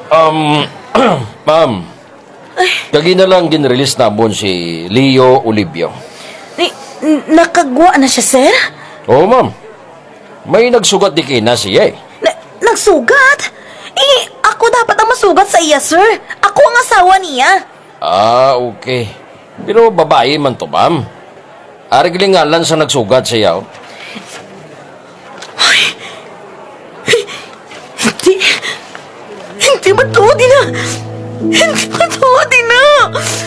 Um, ma'am, kagi na lang ginrelease na bon si Leo Olivio. Nakagwa na siya, sir? Oo, ma'am. May nagsugat di kina siya eh. Nagsugat? Ako dapat ang masugat sa iya, sir. Ako ang asawa niya. Ah, okay. Pero babae man to, ma'am. Ariglingalan sa nagsugat siya, oh. Hindi matuodi na. Hindi matuodi na.